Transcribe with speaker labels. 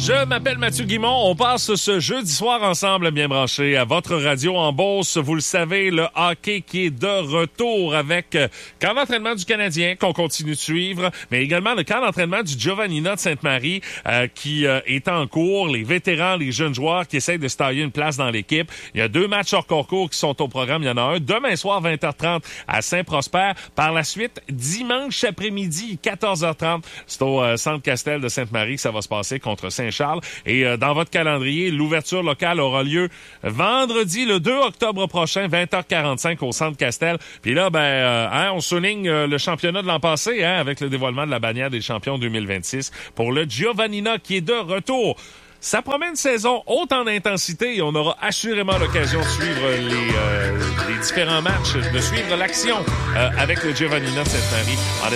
Speaker 1: Je m'appelle Mathieu Guimond. On passe ce jeudi soir ensemble, bien branché, à votre radio en Beauce. Vous le savez, le hockey qui est de retour avec camp d'entraînement du Canadien qu'on continue de suivre, mais également le camp d'entraînement du Giovannina de Sainte-Marie qui est en cours. Les vétérans, les jeunes joueurs qui essayent de se tailler une place dans l'équipe. Il y a 2 matchs hors concours qui sont au programme. Il y en a un demain soir, 20h30 à Saint-Prosper. Par la suite, dimanche après-midi, 14h30, c'est au Centre Castel de Sainte-Marie que ça va se passer contre Saint-Charles. Et dans votre calendrier, l'ouverture locale aura lieu vendredi, le 2 octobre prochain, 20h45 au Centre Castel. Puis là, on souligne le championnat de l'an passé avec le dévoilement de la bannière des champions 2026 pour le Giovannina qui est de retour. Ça promet une saison haute en intensité et on aura assurément l'occasion de suivre les différents matchs, de suivre l'action avec le Giovannina de Sainte-Marie.